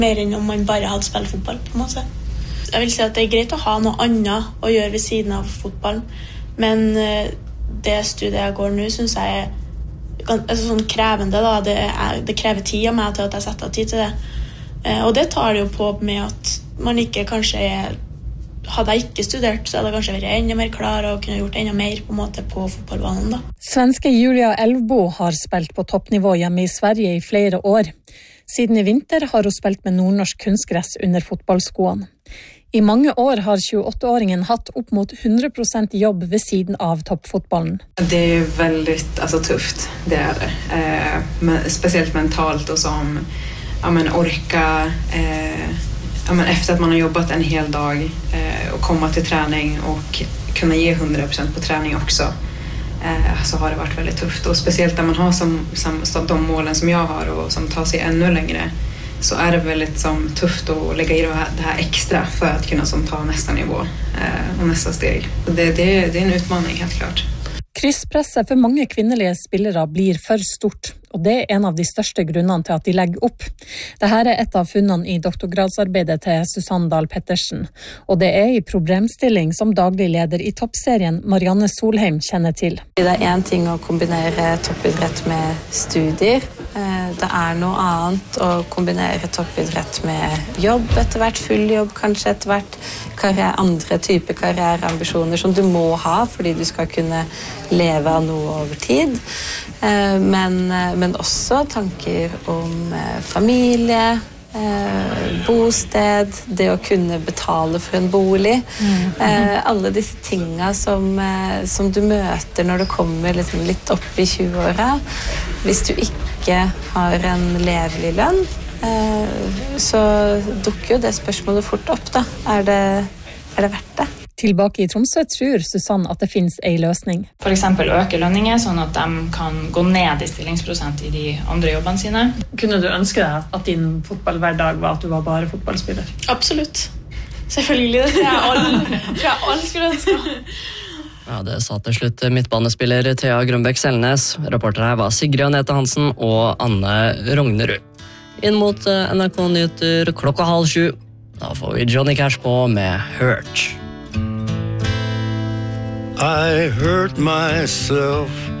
mer enn om man bare hadde spilt fotball, på en måte. Jeg vil si at det greit å ha noe annet å gjøre ved siden av fotballen, men det studiet jeg går nå synes jeg sånn krevende. Da. Det krever tid av meg til at jeg setter av tid til det. Og det tar det jo på med at man ikke kanskje hadde jeg ikke studert, så hadde jeg kanskje vært enda mer klar og kunne gjort enda mer på en måte på fotballbanen. Da. Svenske Julia Elvbo har spilt på toppnivå hjemme i Sverige i flere år. Siden i vinter har hun spilt med nordnorsk kunstgress under fotballskoene. I mange år har 28-åringen hatt opp mot 100% jobb ved siden av toppfotballen. Det är väldigt tufft, det är det. Men speciellt mentalt och som orka efter att man har jobbat en hel dag och komma till träning och kunna ge 100% på träning också. Så har det varit väldigt tufft och speciellt när man har som de målen som jag har och som tar sig ännu längre, så är det väldigt tufft att lägga i det här extra för att kunna ta nästa nivå och nästa steg. Det är en utmaning helt klart. Krysspresset for mange kvinnelige spillere blir for stort, og det er en av de største grunnene til at de legger opp. Dette er et av funnene i doktorgradsarbeidet til Susanne Dahl Pettersen, og det er i problemstilling som daglig leder i toppserien Marianne Solheim kjenner til. Det er en ting å kombinere toppidrett med studier. Det er noe annet å kombinere toppidrett med jobb etter hvert, full jobb kanskje etter hvert, andre typer karriereambisjoner som du må ha fordi du skal kunne leve av noe over tid. Men også tanker om familie, bosted, det å kunne betale for en bolig. Alle disse tingene som du møter når du kommer litt opp i 20-åra. Hvis du ikke har en levelig lønn, så dukker jo det spørsmålet fort opp da. Er det verdt det? Tilbake i Tromsø tror Susanne at det finnes en løsning. For eksempel øke lønninger, sånn at de kan gå ned i stillingsprosent i de andre jobbene sine. Kunne du ønske deg at din fotballhverdag var at du var bare fotballspiller? Absolutt. Selvfølgelig. Det tror jeg alle skulle ønske. Ja, det sa til slutt midtbanespiller Thea Grønbæk Selnes. Reporter her var Sigrid Anette Hansen og Anne Rognerud. Inn mot NRK Nyheter 6:30. Da får vi Johnny Cash på med Hurt. I hurt myself